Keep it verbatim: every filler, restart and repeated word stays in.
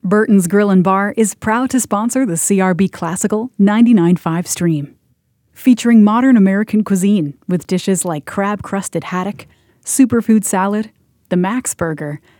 Burton's Grill and Bar is proud to sponsor the C R B Classical ninety-nine point five stream. Featuring modern American cuisine with dishes like crab-crusted haddock, superfood salad, the Max Burger,